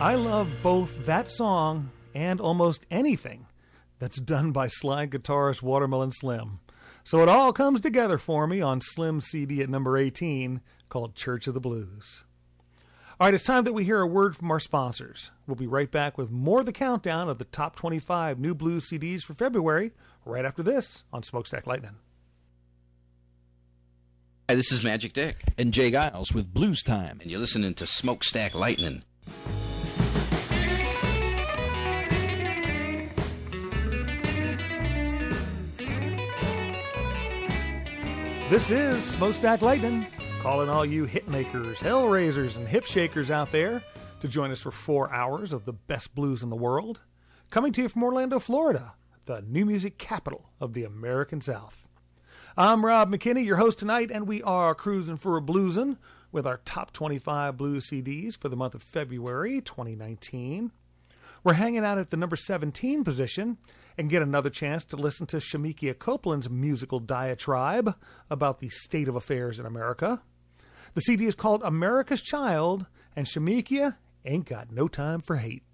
I love both that song and almost anything that's done by slide guitarist Watermelon Slim. So it all comes together for me on Slim's CD at number 18 called Church of the Blues. All right, it's time that we hear a word from our sponsors. We'll be right back with more of the countdown of the top 25 new blues CDs for February right after this on Smokestack Lightning. Hi, this is Magic Dick. And Jay Giles with Blues Time. And you're listening to Smokestack Lightning. This is Smokestack Lightning, calling all you hit makers, hell raisers, and hip shakers out there to join us for 4 hours of the best blues in the world. Coming to you from Orlando, Florida, the new music capital of the American South. I'm Rob McKinney, your host tonight, and we are cruising for a bluesin' with our top 25 blues CDs for the month of February 2019. We're hanging out at the number 17 position and get another chance to listen to Shemekia Copeland's musical diatribe about the state of affairs in America. The CD is called America's Child, and Shemekia ain't got no time for hate.